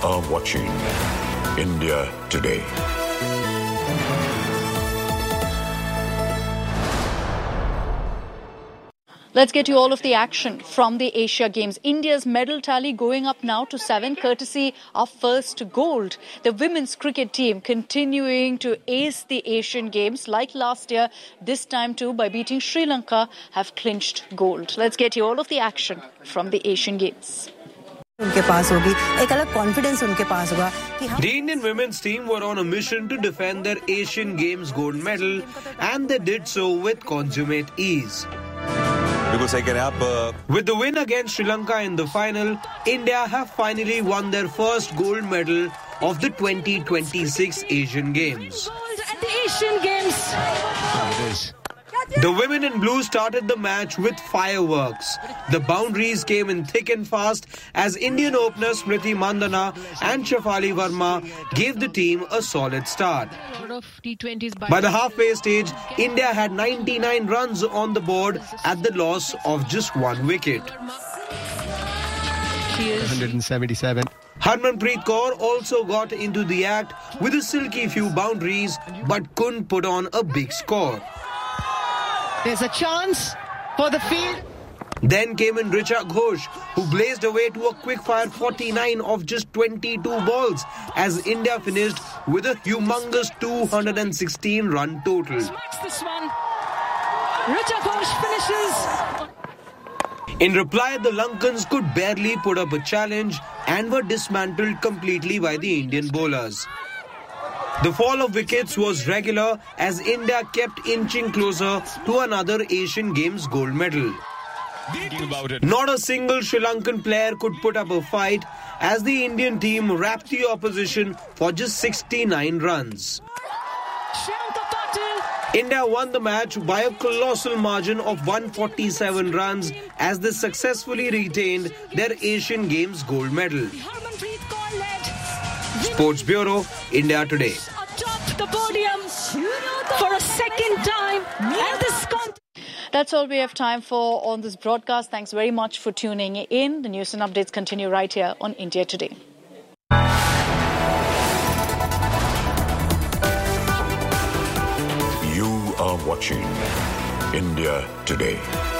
are watching India Today. Let's get you all of the action from the Asia Games. India's medal tally going up now to 7, courtesy of first gold. The women's cricket team continuing to ace the Asian Games like last year, this time too by beating Sri Lanka, have clinched gold. Let's get you all of the action from the Asian Games. The Indian women's team were on a mission to defend their Asian Games gold medal, and they did so with consummate ease. With the win against Sri Lanka in the final, India have finally won their first gold medal of the 2026 Asian Games. Gold at the Asian Games. The women in blue started the match with fireworks. The boundaries came in thick and fast as Indian openers Smriti Mandhana and Shafali Verma gave the team a solid start. By the halfway stage, India had 99 runs on the board at the loss of just one wicket. 177. Harmanpreet Kaur also got into the act with a silky few boundaries but couldn't put on a big score. There's a chance for the field. Then came in Richa Ghosh, who blazed away to a quick-fire 49 of just 22 balls as India finished with a humongous 216-run total. Smacks this one. Richa Ghosh finishes. In reply, the Lankans could barely put up a challenge and were dismantled completely by the Indian bowlers. The fall of wickets was regular as India kept inching closer to another Asian Games gold medal. Not a single Sri Lankan player could put up a fight as the Indian team wrapped the opposition for just 69 runs. India won the match by a colossal margin of 147 runs as they successfully retained their Asian Games gold medal. Sports Bureau, India Today. Atop the podium for a second time. And this That's all we have time for on this broadcast. Thanks very much for tuning in. The news and updates continue right here on India Today. You are watching India Today.